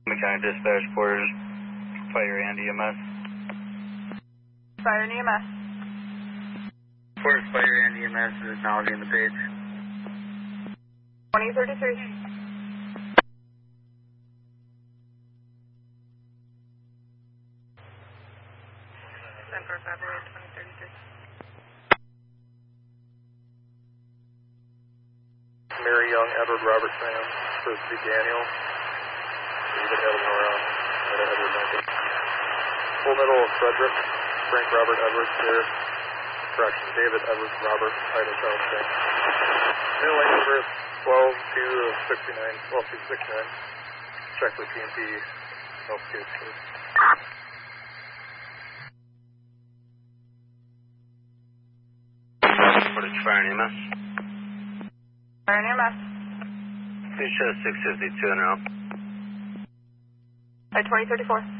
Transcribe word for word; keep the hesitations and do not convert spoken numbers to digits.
County Dispatch Quarters, Fire and E M S. Fire and E M S. Quarters, Fire and E M S is acknowledging the page. twenty thirty-three. Semper February twenty thirty-three. Mary Young, Edward Robert Sam, Frisbee Daniel. David Edward around. Edward Lincoln. Full middle of Frederick, Frank Robert Edwards there. Correction, David Edwards Robert, Title Charles Frank. Middle lane number twelve two sixty-nine, twelve two sixty-nine. Check for P and P. Health case, please. Footage, Fire and E M S. Fire and E M S. Please show six fifty-two and out. At twenty thirty-four.